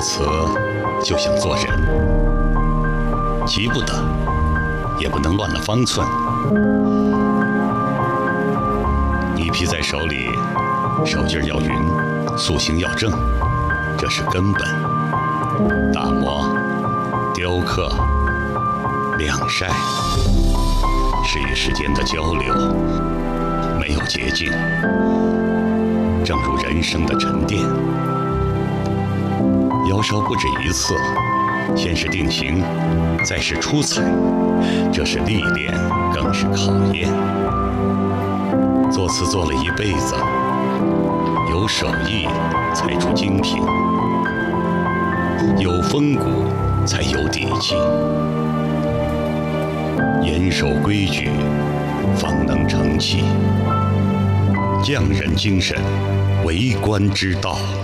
词就像做人，急不得，也不能乱了方寸。泥皮在手里，手劲儿要匀，塑形要正，这是根本。打磨、雕刻、晾晒，是与时间的交流，没有捷径。正如人生的沉淀，窑烧不止一次，先是定型，再是出彩，这是历练，更是考验。做瓷做了一辈子，有手艺才出精品，有风骨才有底气，严守规矩，方能成器。匠人精神，为官之道。